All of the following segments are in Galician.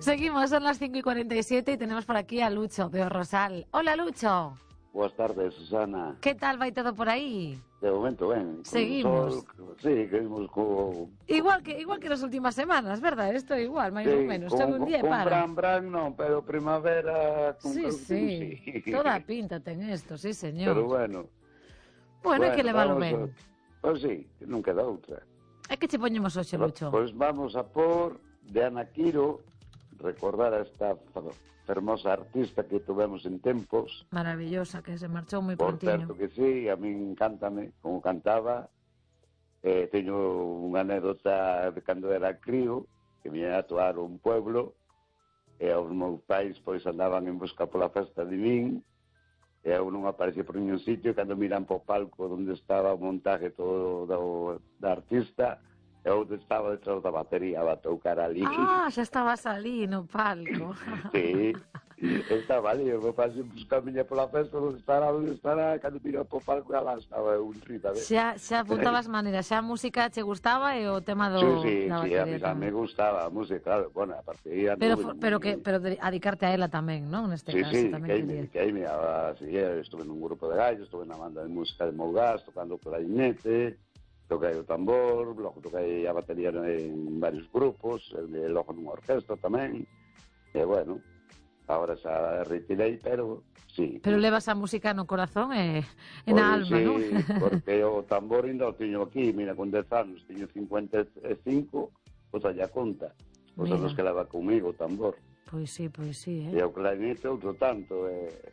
Seguimos, son las 5:47 y tenemos por aquí a Lucho de Rosal. Hola, Lucho. Boas tardes, Susana. Que tal vai todo por aí? De momento, ben. Seguimos. Sol, sí, seguimos co... Igual que nas últimas semanas, verdad? Isto é igual, máis ou menos. Chega un día e para. Con bran non, pero primavera... Sí. Toda a pinta ten isto, sí, señor. Pero bueno. Bueno, hai que leválo ben. Pois sí, non queda outra. É que che poñemos hoxe, Lucho? Pois vamos a por de Ana Quiro, recordar a esta fermosa artista que tuvemos en tempos. Maravillosa, que se marchou moi Por prontiño. certo que sí, a min cántame como cantaba. Teño unha anécdota de cando era crío, que viña a actuar un pueblo, e os meus pais pois andaban en busca pola festa de min, e eu non aparecía por ningún sitio, e cando miran po palco onde estaba o montaje todo da artista, eu estaba detrás da batería a tocar ali. Ah, xa estabas ali no palco. Sí, estaba ali, eu me pasei buscar miña pola festa, onde estará, cando mira po palco, lá estaba un rita. Xa apuntabas maneiras, xa a música che gustaba e o tema da batería. Sí, a mí me gustaba a música, claro, bueno, a partir de... Pero dedicarte a ela tamén, non? Neste caso, tamén que aí estuve nun grupo de gallos, estuve na banda de música de Mougás, tocando o clarinete, toquei o tambor, logo toquei a batería en varios grupos, logo nunha orquesta tamén, e bueno, agora xa retirei, pero sí. Pero levas a música no corazón e na alma, non? Sí, porque o tambor ainda o tiño aquí, mira, con 10 anos, tiño 55, pois allá conta, pois son os que leva comigo o tambor. Pois sí, E o clarinete outro tanto,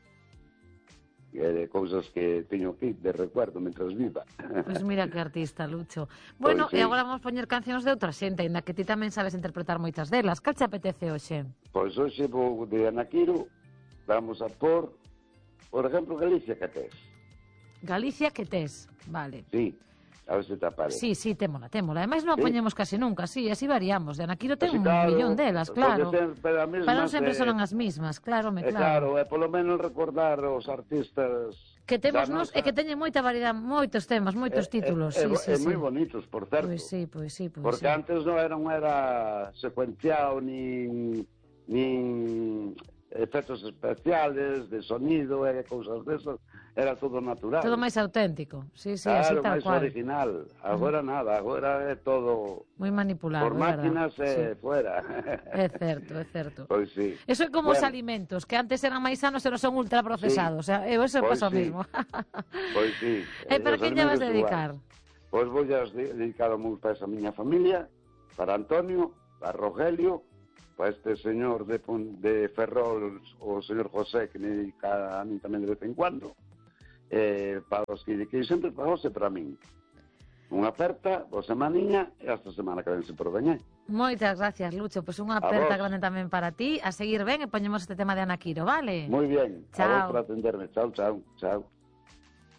de cousas que teño aquí de recuerdo mentras viva. Pois mira que artista, Lucho. Bueno, e agora vamos poñer cancións de outra xente, ainda que ti tamén sabes interpretar moitas delas. Cal te apetece hoxe? Pois hoxe vou de Ana Quiro, vamos a por exemplo, Galicia que tes. Galicia que tes, vale. Sí, a ver se te aparece. Sí, témola. Ademais non a poñemos casi nunca, así variamos. De Ana Quiro ten un millón delas, claro. Para non sempre son as mismas, claro. Claro, é polo menos recordar os artistas que temos nos e que teñen moita variedade, moitos temas, moitos títulos. É moi bonitos, por certo. Pois sí. Porque antes non era secuenciado nin efectos especiales de sonido e cousas desas, era todo natural. Todo máis auténtico, sí, claro, así tal cual. Máis original. Agora nada, agora é todo moi manipulado, por máquinas e fuera. É certo. Pois sí. Eso é como os alimentos, que antes eran máis sanos e non son ultraprocesados. O sea, eso pasa o mesmo. Pois sí. E para que lle vas dedicar? Pois vou a dedicar os meus pais a miña familia, para Antonio, para Rogelio, para este señor de Ferrol, o señor José, que me dedica a mí tamén de vez en cuando, para os que sempre para vos e para min. Unha aperta, boa semaniña, e hasta semana que ven se por veñer. Moitas gracias, Lucho. Pois unha aperta grande tamén para ti. A seguir ben e poñemos este tema de Ana Quiro, vale? Moi bien. Chao. A vos por atenderme. Chao.